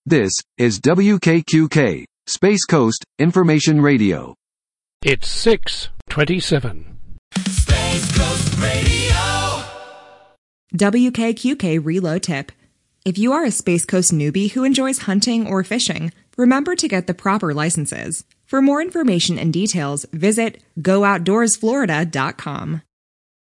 This is WKQK, Space Coast Information Radio. It's 6:27. Space Coast Radio. WKQK Reload Tip. If you are a Space Coast newbie who enjoys hunting or fishing, remember to get the proper licenses. For more information and details, visit GoOutdoorsFlorida.com.